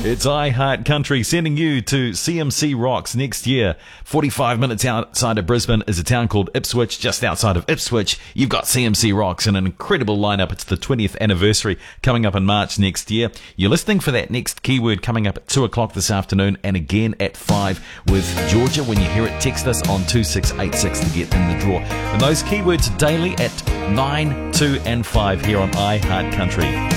It's iHeart Country sending you to CMC Rocks next year. 45 minutes outside of Brisbane is a town called Ipswich. Just outside of Ipswich, you've got CMC Rocks and an incredible lineup. It's the 20th anniversary coming up in March next year. You're listening for that next keyword coming up at 2 o'clock this afternoon and again at 5 with Georgia. When you hear it, text us on 2686 to get in the draw. And those keywords daily at 9, 2 and 5 here on iHeart Country.